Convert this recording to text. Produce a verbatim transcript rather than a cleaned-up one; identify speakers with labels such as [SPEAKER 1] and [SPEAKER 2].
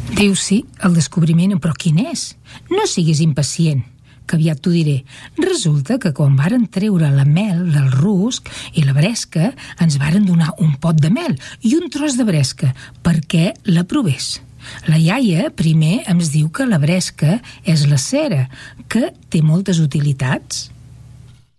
[SPEAKER 1] Diu sí, el descobriment, però quin és? No siguis impacient, que aviat t'ho diré. Resulta que quan varen treure la mel del rusc i la bresca, ens varen donar un pot de mel i un tros de bresca perquè la provés. La iaia primer ens diu que la bresca és la cera, que té moltes utilitats.